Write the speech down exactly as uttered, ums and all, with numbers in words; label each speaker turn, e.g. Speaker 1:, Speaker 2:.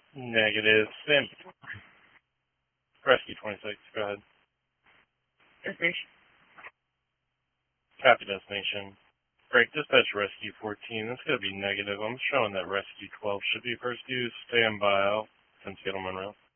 Speaker 1: Negative. Sim. Rescue twenty-six, go ahead.
Speaker 2: Destination.
Speaker 1: Copy destination. Break dispatch rescue fourteen. That's going to be negative. I'm showing that rescue twelve should be first use. Stand by. I'll send Seattle Monroe.